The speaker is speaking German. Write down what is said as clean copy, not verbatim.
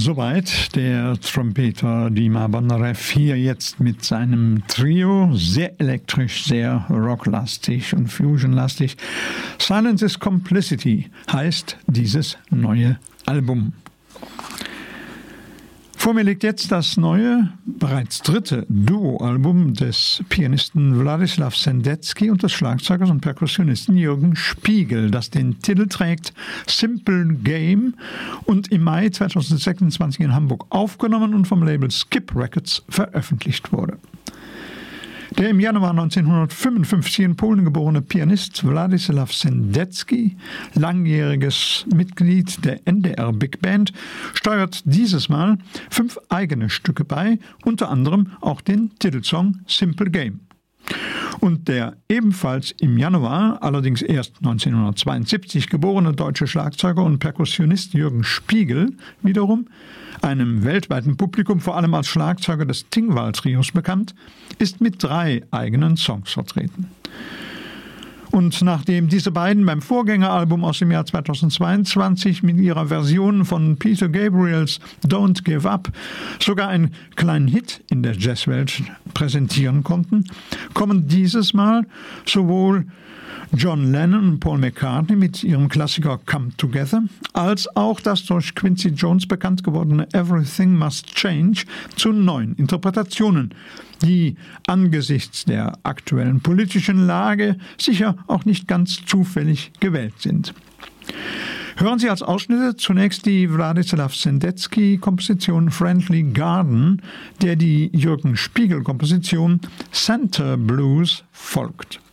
Soweit der Trompeter Dima Bondarev hier jetzt mit seinem Trio, sehr elektrisch, sehr rocklastig und fusionlastig. Silence is Complicity heißt dieses neue Album. Vor mir liegt jetzt das neue, bereits dritte Duo-Album des Pianisten Wladislaw Sendetsky und des Schlagzeugers und Perkussionisten Jürgen Spiegel, das den Titel trägt Simple Game und im Mai 2026 in Hamburg aufgenommen und vom Label Skip Records veröffentlicht wurde. Der im Januar 1955 in Polen geborene Pianist Wladislaw Sendetsky, langjähriges Mitglied der NDR Big Band, steuert dieses Mal 5 eigene Stücke bei, unter anderem auch den Titelsong Simple Game. Und der ebenfalls im Januar, allerdings erst 1972 geborene deutsche Schlagzeuger und Perkussionist Jürgen Spiegel wiederum, einem weltweiten Publikum vor allem als Schlagzeuger des Tingwall-Trios bekannt, ist mit 3 eigenen Songs vertreten. Und nachdem diese beiden beim Vorgängeralbum aus dem Jahr 2022 mit ihrer Version von Peter Gabriels Don't Give Up sogar einen kleinen Hit in der Jazzwelt präsentieren konnten, kommen dieses Mal sowohl John Lennon und Paul McCartney mit ihrem Klassiker Come Together, als auch das durch Quincy Jones bekannt gewordene Everything Must Change zu neuen Interpretationen, die angesichts der aktuellen politischen Lage sicher auch nicht ganz zufällig gewählt sind. Hören Sie als Ausschnitte zunächst die Wladislaw Sendetsky-Komposition Friendly Garden, der die Jürgen Spiegel-Komposition Center Blues folgt.